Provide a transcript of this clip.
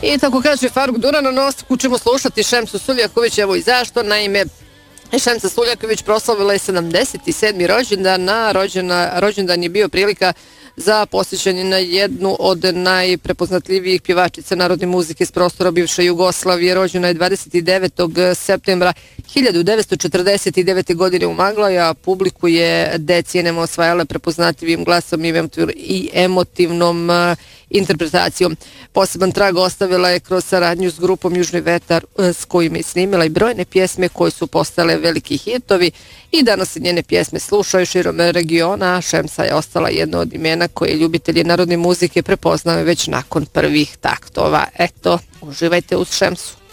I tako kaže Faruk Duran, na nastavku ćemo slušati Šemsu Suljaković, evo i zašto, naime Šemsa Suljaković proslavila je 77. rođendan, rođendan je bio prilika za posjećanje na jednu od najprepoznatljivijih pjevačica narodne muzike s prostora bivše Jugoslavije. Rođena je 29. septembra 1949. godine u Maglaju, a publiku je decenijama osvajala prepoznatljivim glasom i emotivnom interpretacijom. Poseban trag ostavila je kroz saradnju s grupom Južni vetar, s kojima je snimila i brojne pjesme koje su postale veliki hitovi i danas se njene pjesme slušaju širom regiona, a Šemsa je ostala jedno od imena koje ljubitelji narodne muzike prepoznaju već nakon prvih taktova. Eto, uživajte uz Šemsu.